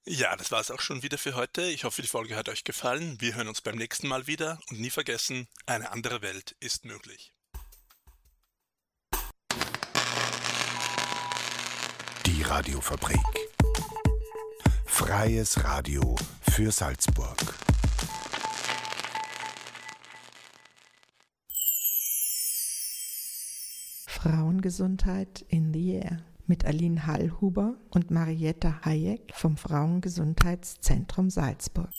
Ja, das war es auch schon wieder für heute. Ich hoffe, die Folge hat euch gefallen. Wir hören uns beim nächsten Mal wieder und nie vergessen, eine andere Welt ist möglich. Die Radiofabrik. Freies Radio für Salzburg. Frauengesundheit in the Air mit Aline Hallhuber und Marietta Hayek vom Frauengesundheitszentrum Salzburg.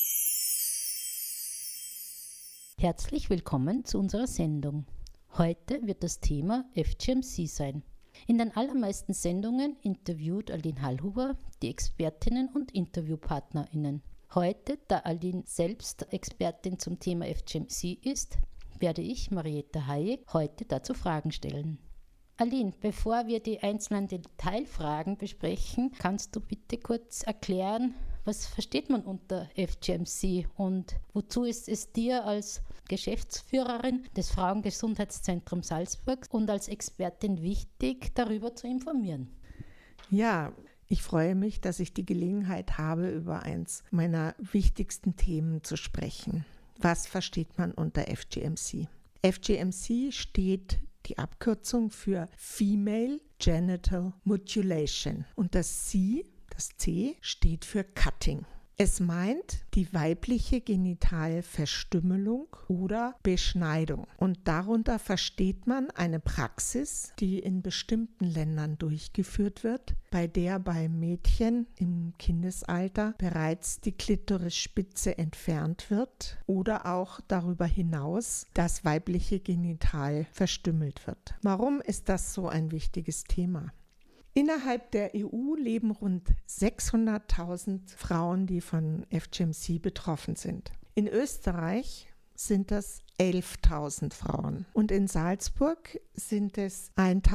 Herzlich willkommen zu unserer Sendung. Heute wird das Thema FGMC sein. In den allermeisten Sendungen interviewt Aline Hallhuber die Expertinnen und InterviewpartnerInnen. Heute, da Aline selbst Expertin zum Thema FGMC ist, werde ich, Marietta Hayek, heute dazu Fragen stellen. Aline, bevor wir die einzelnen Detailfragen besprechen, kannst du bitte kurz erklären, was versteht man unter FGMC und wozu ist es dir als Geschäftsführerin des Frauengesundheitszentrums Salzburg und als Expertin wichtig, darüber zu informieren? Ja, ich freue mich, dass ich die Gelegenheit habe, über eins meiner wichtigsten Themen zu sprechen. Was versteht man unter FGMC? FGMC steht die Abkürzung für Female Genital Mutilation und das C steht für Cutting. Es meint die weibliche Genitalverstümmelung oder Beschneidung. Und darunter versteht man eine Praxis, die in bestimmten Ländern durchgeführt wird, bei der bei Mädchen im Kindesalter bereits die Klitorisspitze entfernt wird oder auch darüber hinaus das weibliche Genital verstümmelt wird. Warum ist das so ein wichtiges Thema? Innerhalb der EU leben rund 600.000 Frauen, die von FGMC betroffen sind. In Österreich sind das 11.000 Frauen und in Salzburg sind es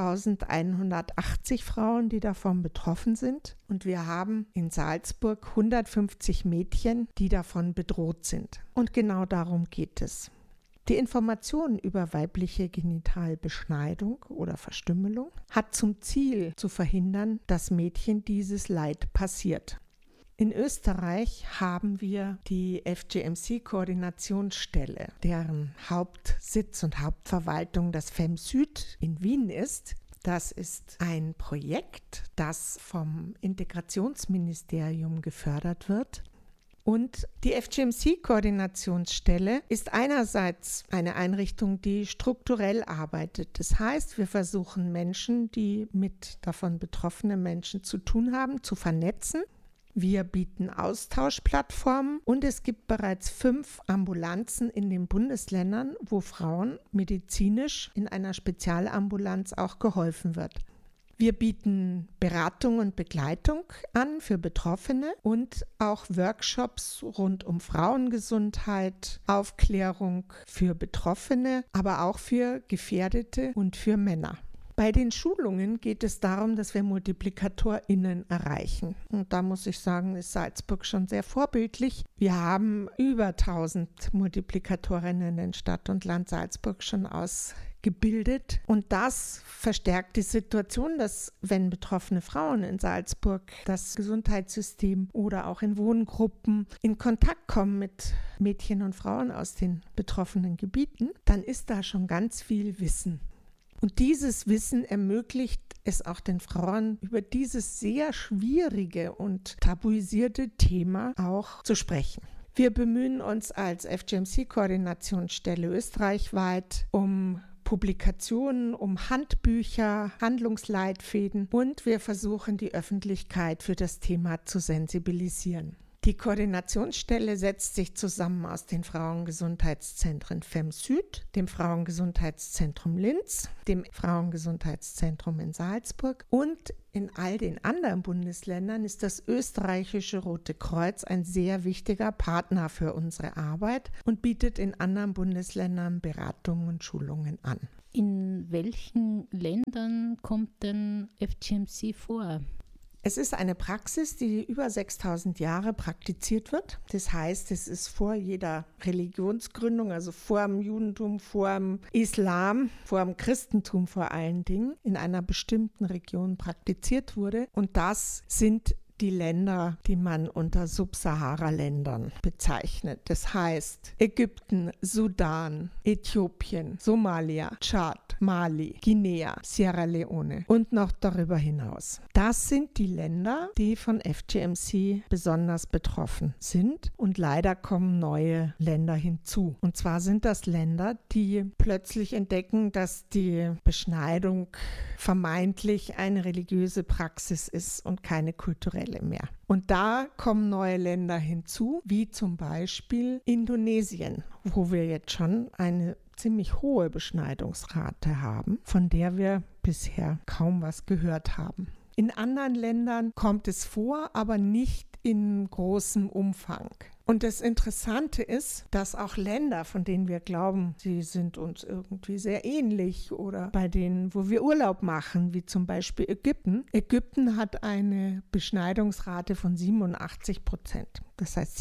1.180 Frauen, die davon betroffen sind. Und wir haben in Salzburg 150 Mädchen, die davon bedroht sind. Und genau darum geht es. Die Information über weibliche Genitalbeschneidung oder Verstümmelung hat zum Ziel zu verhindern, dass Mädchen dieses Leid passiert. In Österreich haben wir die FGMC-Koordinationsstelle, deren Hauptsitz und Hauptverwaltung das FemSüd in Wien ist. Das ist ein Projekt, das vom Integrationsministerium gefördert wird. Und die FGMC-Koordinationsstelle ist einerseits eine Einrichtung, die strukturell arbeitet. Das heißt, wir versuchen Menschen, die mit davon betroffenen Menschen zu tun haben, zu vernetzen. Wir bieten Austauschplattformen und es gibt bereits 5 Ambulanzen in den Bundesländern, wo Frauen medizinisch in einer Spezialambulanz auch geholfen wird. Wir bieten Beratung und Begleitung an für Betroffene und auch Workshops rund um Frauengesundheit, Aufklärung für Betroffene, aber auch für Gefährdete und für Männer. Bei den Schulungen geht es darum, dass wir MultiplikatorInnen erreichen. Und da muss ich sagen, ist Salzburg schon sehr vorbildlich. Wir haben über 1000 Multiplikatorinnen in Stadt und Land Salzburg schon ausgebildet. Und das verstärkt die Situation, dass wenn betroffene Frauen in Salzburg das Gesundheitssystem oder auch in Wohngruppen in Kontakt kommen mit Mädchen und Frauen aus den betroffenen Gebieten, dann ist da schon ganz viel Wissen. Und dieses Wissen ermöglicht es auch den Frauen, über dieses sehr schwierige und tabuisierte Thema auch zu sprechen. Wir bemühen uns als FGMC-Koordinationsstelle österreichweit um Publikationen, um Handbücher, Handlungsleitfäden und wir versuchen, die Öffentlichkeit für das Thema zu sensibilisieren. Die Koordinationsstelle setzt sich zusammen aus den Frauengesundheitszentren FemSüd, dem Frauengesundheitszentrum Linz, dem Frauengesundheitszentrum in Salzburg und in all den anderen Bundesländern ist das österreichische Rote Kreuz ein sehr wichtiger Partner für unsere Arbeit und bietet in anderen Bundesländern Beratungen und Schulungen an. In welchen Ländern kommt denn FGMC vor? Es ist eine Praxis, die über 6000 Jahre praktiziert wird. Das heißt, es ist vor jeder Religionsgründung, also vor dem Judentum, vor dem Islam, vor dem Christentum vor allen Dingen, in einer bestimmten Region praktiziert wurde. Und das sind die Länder, die man unter Subsahara-Ländern bezeichnet. Das heißt Ägypten, Sudan, Äthiopien, Somalia, Tschad, Mali, Guinea, Sierra Leone und noch darüber hinaus. Das sind die Länder, die von FGMC besonders betroffen sind, und leider kommen neue Länder hinzu. Und zwar sind das Länder, die plötzlich entdecken, dass die Beschneidung vermeintlich eine religiöse Praxis ist und keine kulturelle mehr. Und da kommen neue Länder hinzu, wie zum Beispiel Indonesien, wo wir jetzt schon eine ziemlich hohe Beschneidungsrate haben, von der wir bisher kaum was gehört haben. In anderen Ländern kommt es vor, aber nicht in großem Umfang. Und das Interessante ist, dass auch Länder, von denen wir glauben, sie sind uns irgendwie sehr ähnlich oder bei denen, wo wir Urlaub machen, wie zum Beispiel Ägypten. Ägypten hat eine Beschneidungsrate von 87%. Das heißt,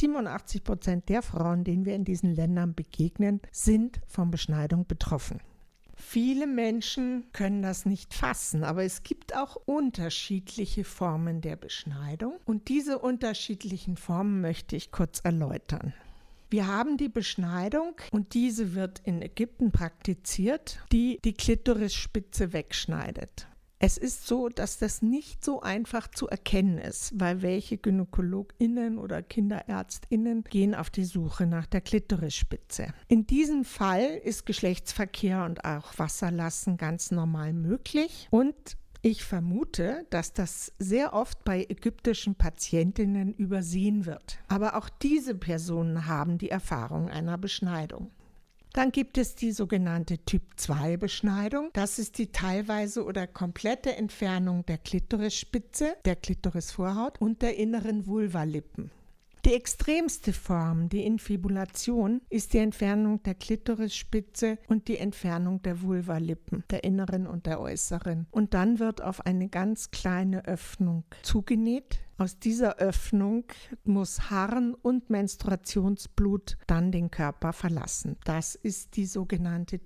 87% der Frauen, denen wir in diesen Ländern begegnen, sind von Beschneidung betroffen. Viele Menschen können das nicht fassen, aber es gibt auch unterschiedliche Formen der Beschneidung und diese unterschiedlichen Formen möchte ich kurz erläutern. Wir haben die Beschneidung und diese wird in Ägypten praktiziert, die die Klitorisspitze wegschneidet. Es ist so, dass das nicht so einfach zu erkennen ist, weil welche GynäkologInnen oder KinderärztInnen gehen auf die Suche nach der Klitorisspitze. In diesem Fall ist Geschlechtsverkehr und auch Wasserlassen ganz normal möglich und ich vermute, dass das sehr oft bei ägyptischen Patientinnen übersehen wird. Aber auch diese Personen haben die Erfahrung einer Beschneidung. Dann gibt es die sogenannte Typ-2-Beschneidung. Das ist die teilweise oder komplette Entfernung der Klitorisspitze, der Klitorisvorhaut und der inneren Vulvalippen. Die extremste Form, die Infibulation, ist die Entfernung der Klitorisspitze und die Entfernung der Vulvalippen, der inneren und der äußeren. Und dann wird auf eine ganz kleine Öffnung zugenäht. Aus dieser Öffnung muss Harn und Menstruationsblut dann den Körper verlassen. Das ist die sogenannte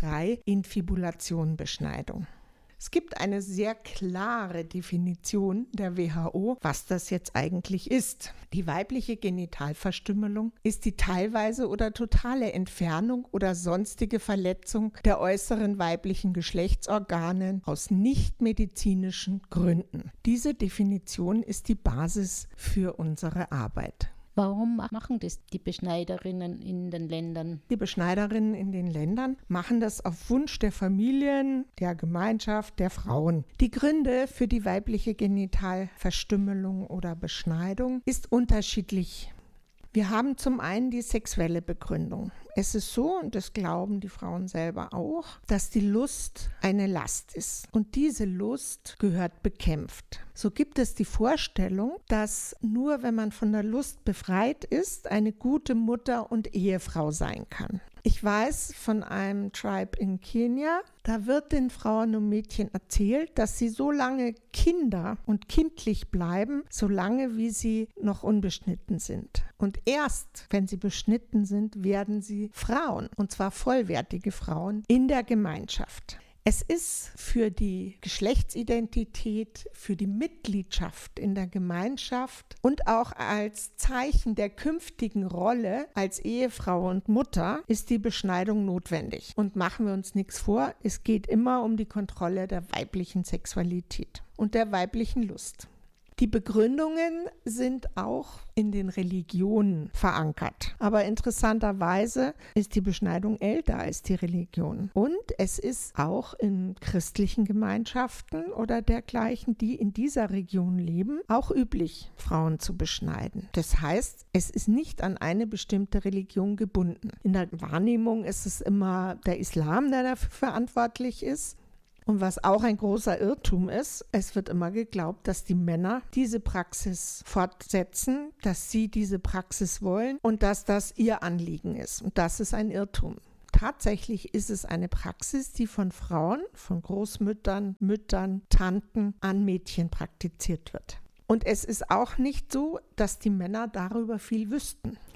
Typ-3-Infibulation-Beschneidung. Es gibt eine sehr klare Definition der WHO, was das jetzt eigentlich ist. Die weibliche Genitalverstümmelung ist die teilweise oder totale Entfernung oder sonstige Verletzung der äußeren weiblichen Geschlechtsorgane aus nichtmedizinischen Gründen. Diese Definition ist die Basis für unsere Arbeit. Warum machen das die Beschneiderinnen in den Ländern? Die Beschneiderinnen in den Ländern machen das auf Wunsch der Familien, der Gemeinschaft, der Frauen. Die Gründe für die weibliche Genitalverstümmelung oder Beschneidung ist unterschiedlich. Wir haben zum einen die sexuelle Begründung. Es ist so, und das glauben die Frauen selber auch, dass die Lust eine Last ist. Und diese Lust gehört bekämpft. So gibt es die Vorstellung, dass nur wenn man von der Lust befreit ist, eine gute Mutter und Ehefrau sein kann. Ich weiß von einem Tribe in Kenia, da wird den Frauen und Mädchen erzählt, dass sie so lange Kinder und kindlich bleiben, solange wie sie noch unbeschnitten sind. Und erst, wenn sie beschnitten sind, werden sie Frauen, und zwar vollwertige Frauen in der Gemeinschaft. Es ist für die Geschlechtsidentität, für die Mitgliedschaft in der Gemeinschaft und auch als Zeichen der künftigen Rolle als Ehefrau und Mutter ist die Beschneidung notwendig. Und machen wir uns nichts vor, es geht immer um die Kontrolle der weiblichen Sexualität und der weiblichen Lust. Die Begründungen sind auch in den Religionen verankert. Aber interessanterweise ist die Beschneidung älter als die Religion. Und es ist auch in christlichen Gemeinschaften oder dergleichen, die in dieser Region leben, auch üblich, Frauen zu beschneiden. Das heißt, es ist nicht an eine bestimmte Religion gebunden. In der Wahrnehmung ist es immer der Islam, der dafür verantwortlich ist. Und was auch ein großer Irrtum ist, es wird immer geglaubt, dass die Männer diese Praxis fortsetzen, dass sie diese Praxis wollen und dass das ihr Anliegen ist. Und das ist ein Irrtum. Tatsächlich ist es eine Praxis, die von Frauen, von Großmüttern, Müttern, Tanten an Mädchen praktiziert wird. Und es ist auch nicht so, dass die Männer darüber viel wüssten.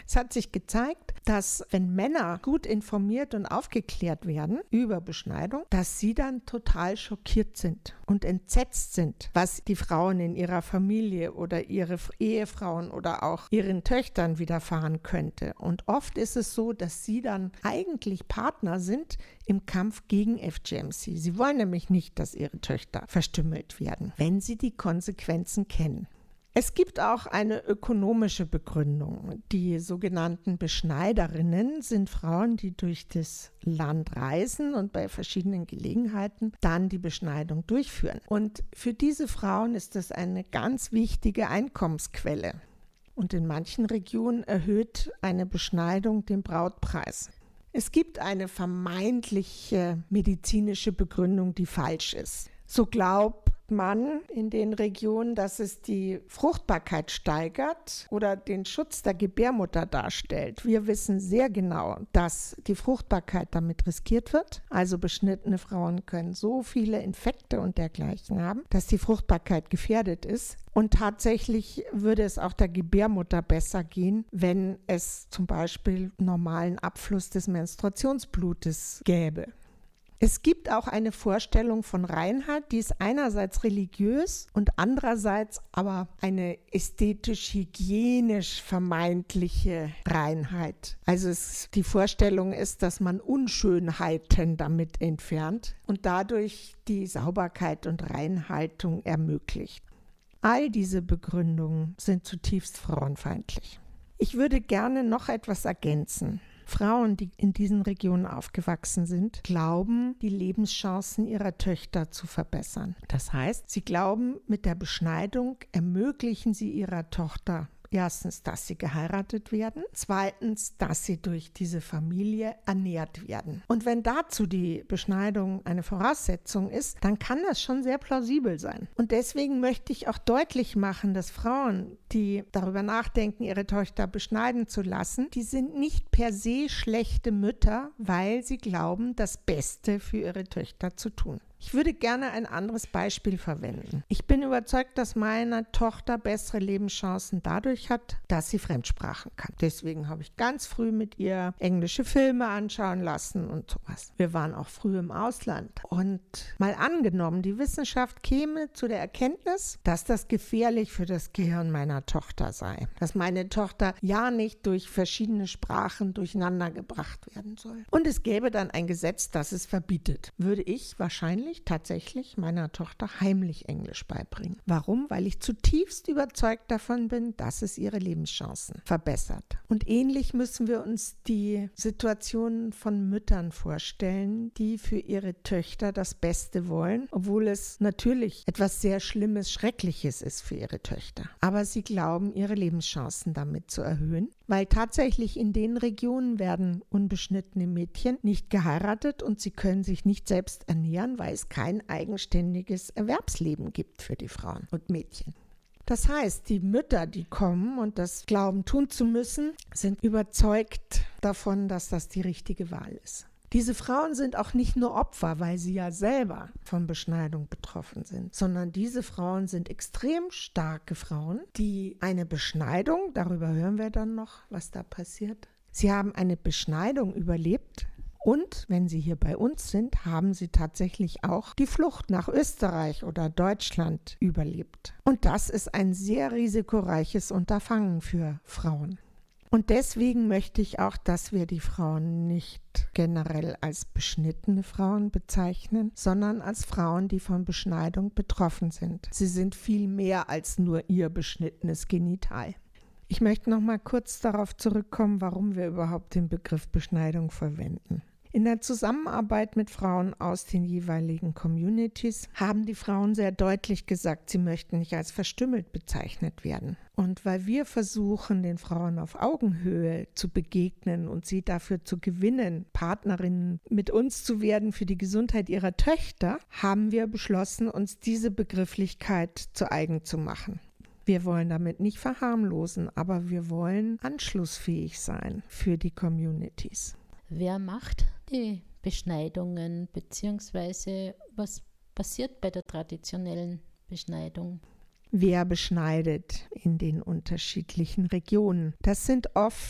Es hat sich gezeigt, dass wenn Männer gut informiert und aufgeklärt werden über Beschneidung, dass sie dann total schockiert sind und entsetzt sind, was die Frauen in ihrer Familie oder ihre Ehefrauen oder auch ihren Töchtern widerfahren könnte. Und oft ist es so, dass sie dann eigentlich Partner sind im Kampf gegen FGMC. Sie wollen nämlich nicht, dass ihre Töchter verstümmelt werden, wenn sie die Konsequenzen kennen. Es gibt auch eine ökonomische Begründung. Die sogenannten Beschneiderinnen sind Frauen, die durch das Land reisen und bei verschiedenen Gelegenheiten dann die Beschneidung durchführen. Und für diese Frauen ist das eine ganz wichtige Einkommensquelle. Und in manchen Regionen erhöht eine Beschneidung den Brautpreis. Es gibt eine vermeintliche medizinische Begründung, die falsch ist. So glaubt man in den Regionen, dass es die Fruchtbarkeit steigert oder den Schutz der Gebärmutter darstellt. Wir wissen sehr genau, dass die Fruchtbarkeit damit riskiert wird. Also beschnittene Frauen können so viele Infekte und dergleichen haben, dass die Fruchtbarkeit gefährdet ist. Und tatsächlich würde es auch der Gebärmutter besser gehen, wenn es zum Beispiel normalen Abfluss des Menstruationsblutes gäbe. Es gibt auch eine Vorstellung von Reinheit, die ist einerseits religiös und andererseits aber eine ästhetisch-hygienisch vermeintliche Reinheit. Also die Vorstellung ist, dass man Unschönheiten damit entfernt und dadurch die Sauberkeit und Reinhaltung ermöglicht. All diese Begründungen sind zutiefst frauenfeindlich. Ich würde gerne noch etwas ergänzen. Frauen, die in diesen Regionen aufgewachsen sind, glauben, die Lebenschancen ihrer Töchter zu verbessern. Das heißt, sie glauben, mit der Beschneidung ermöglichen sie ihrer Tochter erstens, dass sie geheiratet werden, zweitens, dass sie durch diese Familie ernährt werden. Und wenn dazu die Beschneidung eine Voraussetzung ist, dann kann das schon sehr plausibel sein. Und deswegen möchte ich auch deutlich machen, dass Frauen, die darüber nachdenken, ihre Tochter beschneiden zu lassen, die sind nicht per se schlechte Mütter, weil sie glauben, das Beste für ihre Töchter zu tun. Ich würde gerne ein anderes Beispiel verwenden. Ich bin überzeugt, dass meine Tochter bessere Lebenschancen dadurch hat, dass sie Fremdsprachen kann. Deswegen habe ich ganz früh mit ihr englische Filme anschauen lassen und sowas. Wir waren auch früh im Ausland. Und mal angenommen, die Wissenschaft käme zu der Erkenntnis, dass das gefährlich für das Gehirn meiner Tochter sei. Dass meine Tochter ja nicht durch verschiedene Sprachen durcheinander gebracht werden soll. Und es gäbe dann ein Gesetz, das es verbietet. Würde ich wahrscheinlich tatsächlich meiner Tochter heimlich Englisch beibringen. Warum? Weil ich zutiefst überzeugt davon bin, dass es ihre Lebenschancen verbessert. Und ähnlich müssen wir uns die Situation von Müttern vorstellen, die für ihre Töchter das Beste wollen, obwohl es natürlich etwas sehr Schlimmes, Schreckliches ist für ihre Töchter. Aber sie glauben, ihre Lebenschancen damit zu erhöhen, weil tatsächlich in den Regionen werden unbeschnittene Mädchen nicht geheiratet und sie können sich nicht selbst ernähren, weil es kein eigenständiges Erwerbsleben gibt für die Frauen und Mädchen. Das heißt, die Mütter, die kommen und das glauben tun zu müssen, sind überzeugt davon, dass das die richtige Wahl ist. Diese Frauen sind auch nicht nur Opfer, weil sie ja selber von Beschneidung betroffen sind, sondern diese Frauen sind extrem starke Frauen, die eine Beschneidung, darüber hören wir dann noch, was da passiert. Sie haben eine Beschneidung überlebt und wenn sie hier bei uns sind, haben sie tatsächlich auch die Flucht nach Österreich oder Deutschland überlebt. Und das ist ein sehr risikoreiches Unterfangen für Frauen. Und deswegen möchte ich auch, dass wir die Frauen nicht generell als beschnittene Frauen bezeichnen, sondern als Frauen, die von Beschneidung betroffen sind. Sie sind viel mehr als nur ihr beschnittenes Genital. Ich möchte noch mal kurz darauf zurückkommen, warum wir überhaupt den Begriff Beschneidung verwenden. In der Zusammenarbeit mit Frauen aus den jeweiligen Communities haben die Frauen sehr deutlich gesagt, sie möchten nicht als verstümmelt bezeichnet werden. Und weil wir versuchen, den Frauen auf Augenhöhe zu begegnen und sie dafür zu gewinnen, Partnerinnen mit uns zu werden für die Gesundheit ihrer Töchter, haben wir beschlossen, uns diese Begrifflichkeit zu eigen zu machen. Wir wollen damit nicht verharmlosen, aber wir wollen anschlussfähig sein für die Communities. Wer macht die Beschneidungen, beziehungsweise was passiert bei der traditionellen Beschneidung? Wer beschneidet in den unterschiedlichen Regionen? Das sind oft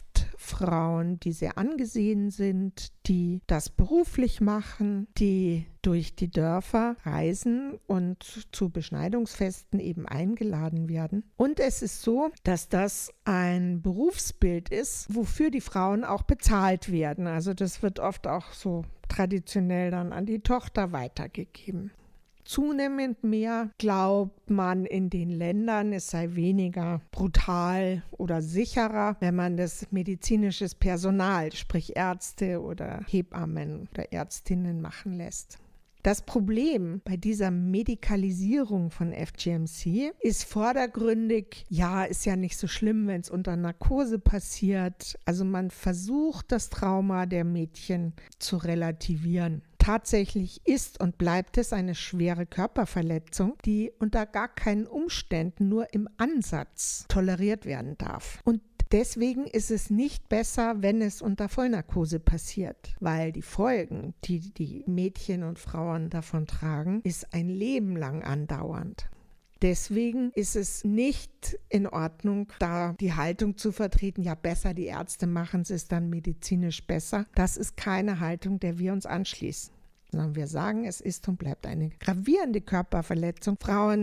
Frauen, die sehr angesehen sind, die das beruflich machen, die durch die Dörfer reisen und zu Beschneidungsfesten eben eingeladen werden. Und es ist so, dass das ein Berufsbild ist, wofür die Frauen auch bezahlt werden. Also das wird oft auch so traditionell dann an die Tochter weitergegeben. Zunehmend mehr glaubt man in den Ländern, es sei weniger brutal oder sicherer, wenn man das medizinisches Personal, sprich Ärzte oder Hebammen oder Ärztinnen machen lässt. Das Problem bei dieser Medikalisierung von FGMC ist vordergründig, ja, ist ja nicht so schlimm, wenn es unter Narkose passiert. Also man versucht, das Trauma der Mädchen zu relativieren. Tatsächlich ist und bleibt es eine schwere Körperverletzung, die unter gar keinen Umständen nur im Ansatz toleriert werden darf. Und deswegen ist es nicht besser, wenn es unter Vollnarkose passiert, weil die Folgen, die die Mädchen und Frauen davon tragen, ist ein Leben lang andauernd. Deswegen ist es nicht in Ordnung, da die Haltung zu vertreten, ja besser, die Ärzte machen es dann medizinisch besser. Das ist keine Haltung, der wir uns anschließen. Sondern wir sagen, es ist und bleibt eine gravierende Körperverletzung,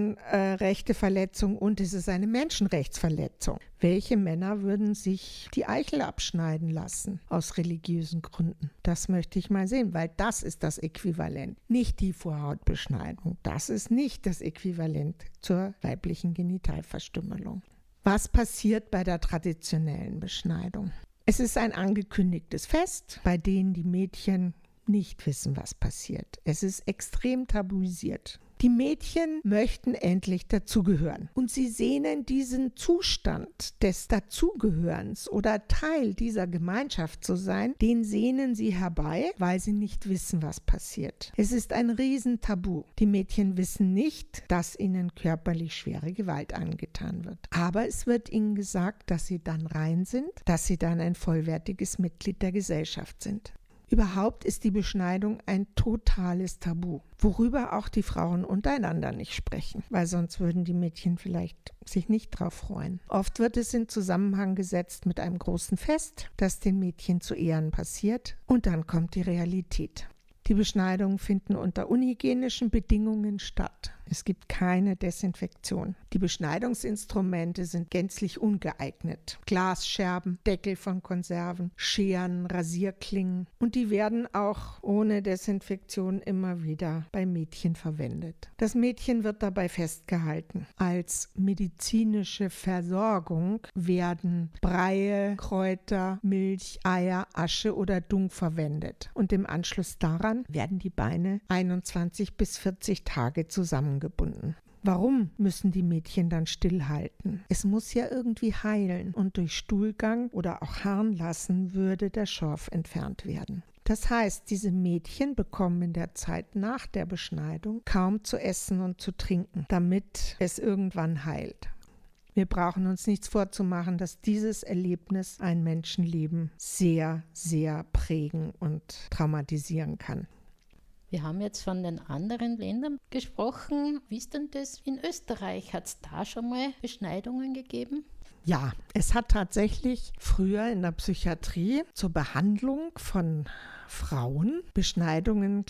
Frauenrechteverletzung und es ist eine Menschenrechtsverletzung. Welche Männer würden sich die Eichel abschneiden lassen aus religiösen Gründen? Das möchte ich mal sehen, weil das ist das Äquivalent. Nicht die Vorhautbeschneidung. Das ist nicht das Äquivalent zur weiblichen Genitalverstümmelung. Was passiert bei der traditionellen Beschneidung? Es ist ein angekündigtes Fest, bei dem die Mädchen nicht wissen, was passiert. Es ist extrem tabuisiert. Die Mädchen möchten endlich dazugehören und sie sehnen diesen Zustand des Dazugehörens oder Teil dieser Gemeinschaft zu sein, den sehnen sie herbei, weil sie nicht wissen, was passiert. Es ist ein Riesentabu. Die Mädchen wissen nicht, dass ihnen körperlich schwere Gewalt angetan wird. Aber es wird ihnen gesagt, dass sie dann rein sind, dass sie dann ein vollwertiges Mitglied der Gesellschaft sind. Überhaupt ist die Beschneidung ein totales Tabu, worüber auch die Frauen untereinander nicht sprechen, weil sonst würden die Mädchen vielleicht sich nicht drauf freuen. Oft wird es in Zusammenhang gesetzt mit einem großen Fest, das den Mädchen zu Ehren passiert, und dann kommt die Realität. Die Beschneidungen finden unter unhygienischen Bedingungen statt. Es gibt keine Desinfektion. Die Beschneidungsinstrumente sind gänzlich ungeeignet. Glasscherben, Deckel von Konserven, Scheren, Rasierklingen. Und die werden auch ohne Desinfektion immer wieder bei Mädchen verwendet. Das Mädchen wird dabei festgehalten. Als medizinische Versorgung werden Breie, Kräuter, Milch, Eier, Asche oder Dung verwendet. Und im Anschluss daran werden die Beine 21 bis 40 Tage zusammengebunden. Warum müssen die Mädchen dann stillhalten? Es muss ja irgendwie heilen und durch Stuhlgang oder auch Harnlassen würde der Schorf entfernt werden. Das heißt, diese Mädchen bekommen in der Zeit nach der Beschneidung kaum zu essen und zu trinken, damit es irgendwann heilt. Wir brauchen uns nichts vorzumachen, dass dieses Erlebnis ein Menschenleben sehr, sehr prägen und traumatisieren kann. Wir haben jetzt von den anderen Ländern gesprochen. Wie ist denn das in Österreich? Hat es da schon mal Beschneidungen gegeben? Ja, es hat tatsächlich früher in der Psychiatrie zur Behandlung von Frauen Beschneidungen,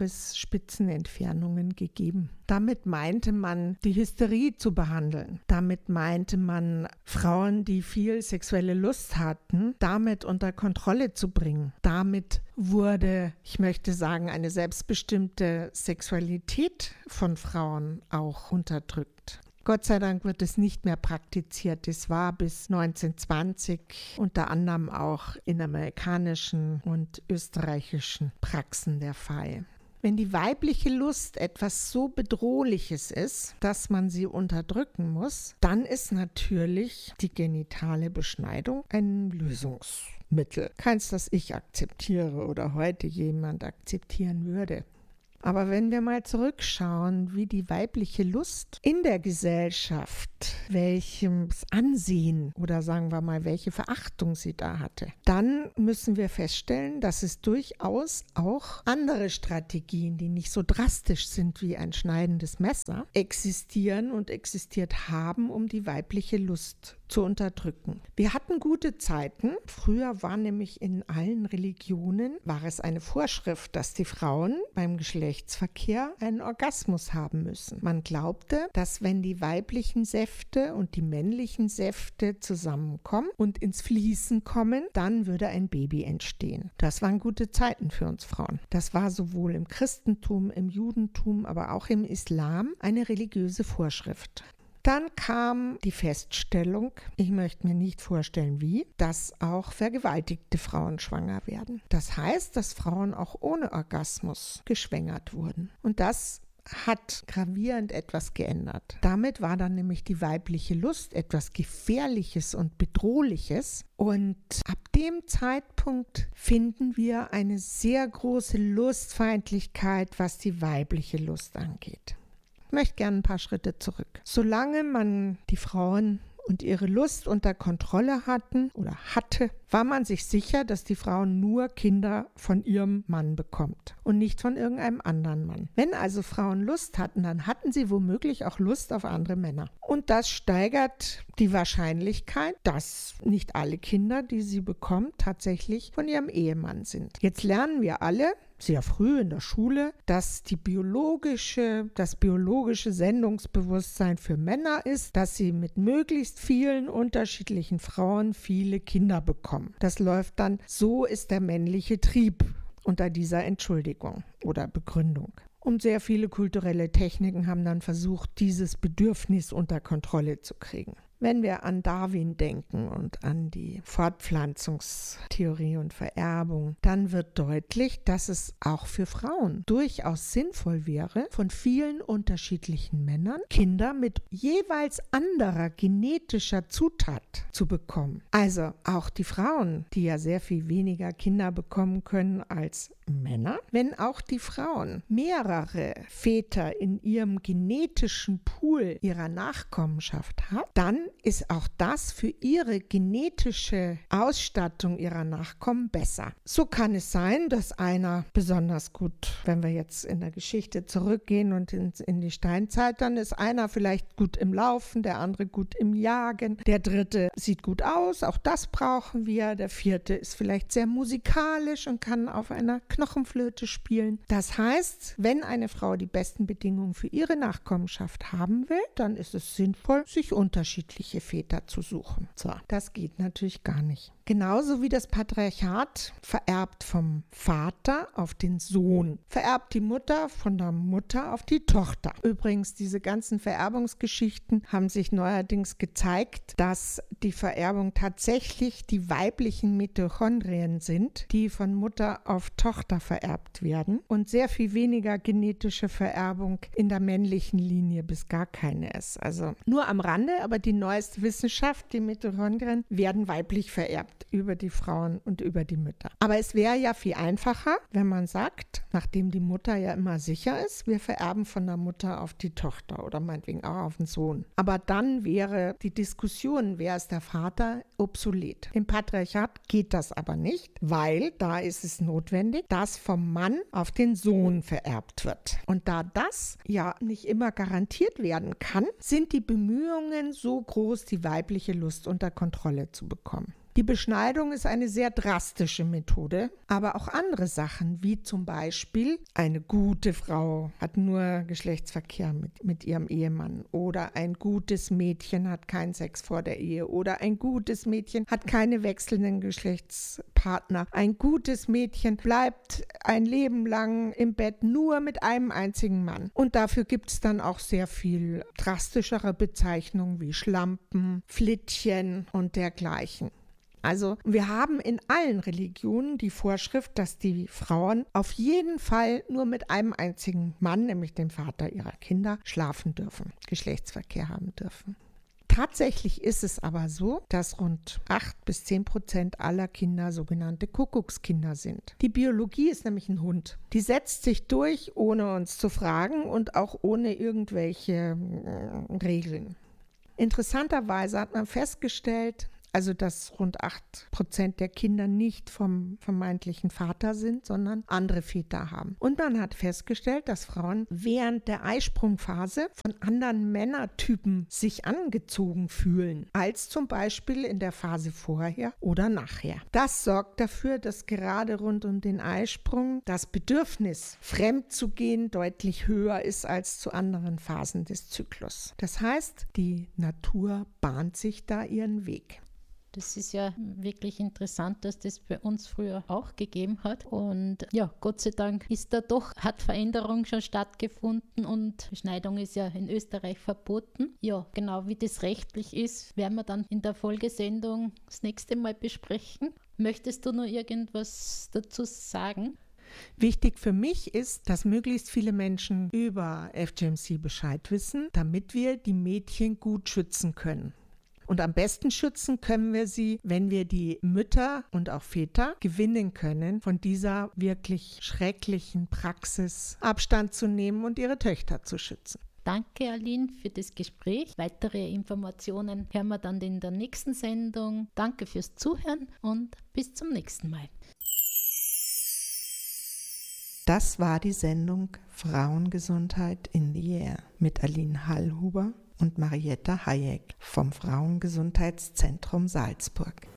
Klitorisspitzenentfernungen gegeben. Damit meinte man, die Hysterie zu behandeln. Damit meinte man, Frauen, die viel sexuelle Lust hatten, damit unter Kontrolle zu bringen. Damit wurde, ich möchte sagen, eine selbstbestimmte Sexualität von Frauen auch unterdrückt. Gott sei Dank wird es nicht mehr praktiziert. Es war bis 1920 unter anderem auch in amerikanischen und österreichischen Praxen der Fall. Wenn die weibliche Lust etwas so Bedrohliches ist, dass man sie unterdrücken muss, dann ist natürlich die genitale Beschneidung ein Lösungsmittel. Keins, das ich akzeptiere oder heute jemand akzeptieren würde. Aber wenn wir mal zurückschauen, wie die weibliche Lust in der Gesellschaft, welches Ansehen oder sagen wir mal, welche Verachtung sie da hatte, dann müssen wir feststellen, dass es durchaus auch andere Strategien, die nicht so drastisch sind wie ein schneidendes Messer, existieren und existiert haben, um die weibliche Lust zu unterdrücken. Wir hatten gute Zeiten. Früher war nämlich in allen Religionen, war es eine Vorschrift, dass die Frauen beim Geschlechtsverkehr einen Orgasmus haben müssen. Man glaubte, dass wenn die weiblichen Säfte und die männlichen Säfte zusammenkommen und ins Fließen kommen, dann würde ein Baby entstehen. Das waren gute Zeiten für uns Frauen. Das war sowohl im Christentum, im Judentum, aber auch im Islam eine religiöse Vorschrift. Dann kam die Feststellung, ich möchte mir nicht vorstellen wie, dass auch vergewaltigte Frauen schwanger werden. Das heißt, dass Frauen auch ohne Orgasmus geschwängert wurden. Und das hat gravierend etwas geändert. Damit war dann nämlich die weibliche Lust etwas Gefährliches und Bedrohliches. Und ab dem Zeitpunkt finden wir eine sehr große Lustfeindlichkeit, was die weibliche Lust angeht. Ich möchte gerne ein paar Schritte zurück. Solange man die Frauen und ihre Lust unter Kontrolle hatte, war man sich sicher, dass die Frau nur Kinder von ihrem Mann bekommt und nicht von irgendeinem anderen Mann. Wenn also Frauen Lust hatten, dann hatten sie womöglich auch Lust auf andere Männer. Und das steigert die Wahrscheinlichkeit, dass nicht alle Kinder, die sie bekommt, tatsächlich von ihrem Ehemann sind. Jetzt lernen wir alle sehr früh in der Schule, dass das biologische Sendungsbewusstsein für Männer ist, dass sie mit möglichst vielen unterschiedlichen Frauen viele Kinder bekommen. Das läuft dann, so ist der männliche Trieb unter dieser Entschuldigung oder Begründung. Und sehr viele kulturelle Techniken haben dann versucht, dieses Bedürfnis unter Kontrolle zu kriegen. Wenn wir an Darwin denken und an die Fortpflanzungstheorie und Vererbung, dann wird deutlich, dass es auch für Frauen durchaus sinnvoll wäre, von vielen unterschiedlichen Männern Kinder mit jeweils anderer genetischer Zutat zu bekommen. Also auch die Frauen, die ja sehr viel weniger Kinder bekommen können als Männer, wenn auch die Frauen mehrere Väter in ihrem genetischen Pool ihrer Nachkommenschaft haben, dann ist auch das für ihre genetische Ausstattung ihrer Nachkommen besser. So kann es sein, dass einer besonders gut, wenn wir jetzt in der Geschichte zurückgehen und in die Steinzeit, dann ist einer vielleicht gut im Laufen, der andere gut im Jagen, der dritte sieht gut aus, auch das brauchen wir, der vierte ist vielleicht sehr musikalisch und kann auf einer Knochenflöte spielen. Das heißt, wenn eine Frau die besten Bedingungen für ihre Nachkommenschaft haben will, dann ist es sinnvoll, sich unterschiedliche Väter zu suchen. So, das geht natürlich gar nicht. Genauso wie das Patriarchat vererbt vom Vater auf den Sohn, vererbt die Mutter von der Mutter auf die Tochter. Übrigens, diese ganzen Vererbungsgeschichten haben sich neuerdings gezeigt, dass die Vererbung tatsächlich die weiblichen Mitochondrien sind, die von Mutter auf Tochter vererbt werden und sehr viel weniger genetische Vererbung in der männlichen Linie bis gar keine ist. Also nur am Rande, aber die neueste Wissenschaft, die Mitochondrien werden weiblich vererbt über die Frauen und über die Mütter. Aber es wäre ja viel einfacher, wenn man sagt, nachdem die Mutter ja immer sicher ist, wir vererben von der Mutter auf die Tochter oder meinetwegen auch auf den Sohn. Aber dann wäre die Diskussion, wer ist der Vater, obsolet. Im Patriarchat geht das aber nicht, weil da ist es notwendig, dass vom Mann auf den Sohn vererbt wird. Und da das ja nicht immer garantiert werden kann, sind die Bemühungen so groß, die weibliche Lust unter Kontrolle zu bekommen. Die Beschneidung ist eine sehr drastische Methode, aber auch andere Sachen, wie zum Beispiel eine gute Frau hat nur Geschlechtsverkehr mit ihrem Ehemann oder ein gutes Mädchen hat keinen Sex vor der Ehe oder ein gutes Mädchen hat keine wechselnden Geschlechtspartner. Ein gutes Mädchen bleibt ein Leben lang im Bett nur mit einem einzigen Mann. Und dafür gibt es dann auch sehr viel drastischere Bezeichnungen wie Schlampen, Flittchen und dergleichen. Also wir haben in allen Religionen die Vorschrift, dass die Frauen auf jeden Fall nur mit einem einzigen Mann, nämlich dem Vater ihrer Kinder, schlafen dürfen, Geschlechtsverkehr haben dürfen. Tatsächlich ist es aber so, dass rund 8-10% aller Kinder sogenannte Kuckuckskinder sind. Die Biologie ist nämlich ein Hund. Die setzt sich durch, ohne uns zu fragen und auch ohne irgendwelche Regeln. Interessanterweise hat man festgestellt, also dass rund 8% der Kinder nicht vom vermeintlichen Vater sind, sondern andere Väter haben. Und man hat festgestellt, dass Frauen während der Eisprungphase von anderen Männertypen sich angezogen fühlen, als zum Beispiel in der Phase vorher oder nachher. Das sorgt dafür, dass gerade rund um den Eisprung das Bedürfnis, fremd zu gehen, deutlich höher ist als zu anderen Phasen des Zyklus. Das heißt, die Natur bahnt sich da ihren Weg. Das ist ja wirklich interessant, dass das bei uns früher auch gegeben hat. Und ja, Gott sei Dank hat Veränderung schon stattgefunden und Beschneidung ist ja in Österreich verboten. Ja, genau wie das rechtlich ist, werden wir dann in der Folgesendung das nächste Mal besprechen. Möchtest du noch irgendwas dazu sagen? Wichtig für mich ist, dass möglichst viele Menschen über FGMC Bescheid wissen, damit wir die Mädchen gut schützen können. Und am besten schützen können wir sie, wenn wir die Mütter und auch Väter gewinnen können, von dieser wirklich schrecklichen Praxis Abstand zu nehmen und ihre Töchter zu schützen. Danke, Aline, für das Gespräch. Weitere Informationen hören wir dann in der nächsten Sendung. Danke fürs Zuhören und bis zum nächsten Mal. Das war die Sendung Frauengesundheit in the Air mit Aline Hallhuber und Marietta Hayek vom Frauengesundheitszentrum Salzburg.